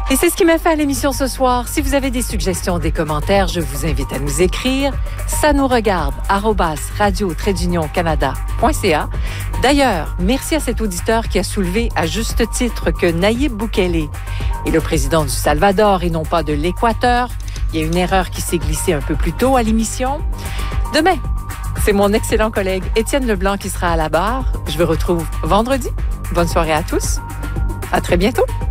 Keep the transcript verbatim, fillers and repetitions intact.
Et c'est ce qui m'a fait à l'émission ce soir. Si vous avez des suggestions, des commentaires, je vous invite à nous écrire. Ça nous regarde, arobase radio-canada point c a. D'ailleurs, merci à cet auditeur qui a soulevé à juste titre que Nayib Bukele est le président du Salvador et non pas de l'Équateur. Il y a une erreur qui s'est glissée un peu plus tôt à l'émission. Demain, c'est mon excellent collègue Étienne Leblanc qui sera à la barre. Je vous retrouve vendredi. Bonne soirée à tous. À très bientôt.